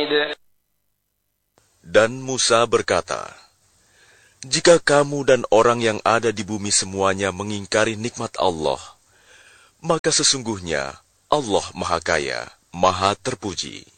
حميد. Dan Musa berkata, "Jika kamu dan orang yang ada di bumi semuanya mengingkari nikmat Allah, maka sesungguhnya Allah Maha Kaya, Maha Terpuji."